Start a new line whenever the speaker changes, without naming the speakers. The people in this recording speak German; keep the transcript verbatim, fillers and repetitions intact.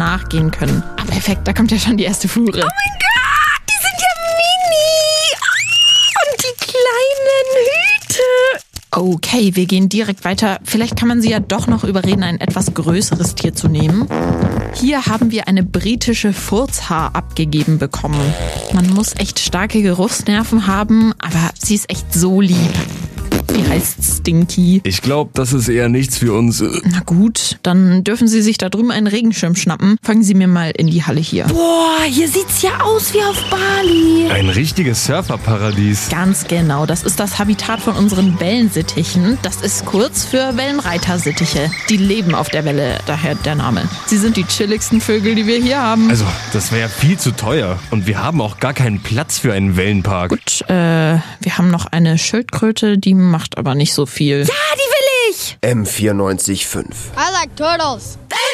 nachgehen können. Ah, perfekt, da kommt ja schon die erste Fuhre.
Oh mein Gott, die sind ja mini. Und die kleinen Hüte.
Okay, wir gehen direkt weiter. Vielleicht kann man sie ja doch noch überreden, ein etwas größeres Tier zu nehmen. Hier haben wir eine britische Furzhaar abgegeben bekommen. Man muss echt starke Geruchsnerven haben, aber sie ist echt so lieb. Die heißt Stinky.
Ich glaube, das ist eher nichts für uns.
Na gut, dann dürfen Sie sich da drüben einen Regenschirm schnappen. Fangen Sie mir mal in die Halle hier.
Boah, hier sieht's ja aus wie auf Bali.
Ein richtiges Surferparadies.
Ganz genau, das ist das Habitat von unseren Wellensittichen. Das ist kurz für Wellenreitersittiche. Die leben auf der Welle, daher der Name. Sie sind die chilligsten Vögel, die wir hier haben.
Also, das wäre viel zu teuer. Und wir haben auch gar keinen Platz für einen Wellenpark.
Gut, äh, wir haben noch eine Schildkröte, die macht aber nicht so viel.
Ja, die will ich.
M vierundneunzig Komma fünf.
I like turtles.